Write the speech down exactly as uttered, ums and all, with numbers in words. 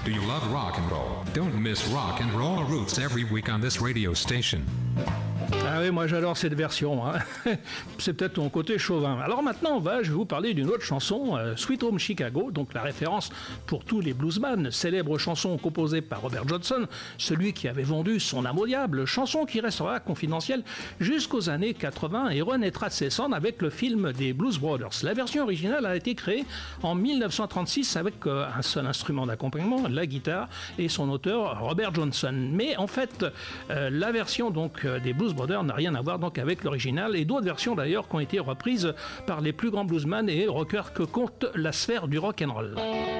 Do you love rock and roll? Don't miss Rock and Roll Roots every week on this radio station. Ah oui, moi j'adore cette version, hein. C'est peut-être mon côté chauvin. Alors maintenant, bah, je vais vous parler d'une autre chanson, euh, Sweet Home Chicago, donc la référence pour tous les bluesman, célèbre chanson composée par Robert Johnson, celui qui avait vendu son âme au diable, chanson qui restera confidentielle jusqu'aux années quatre-vingts et renaîtra de ses cendres avec le film des Blues Brothers. La version originale a été créée en dix-neuf cent trente-six avec euh, un seul instrument d'accompagnement, la guitare, et son auteur Robert Johnson. Mais en fait, euh, la version donc euh, des Blues Brothers n'a rien à voir donc avec l'original et d'autres versions d'ailleurs qui ont été reprises par les plus grands bluesmen et rockers que compte la sphère du rock and roll.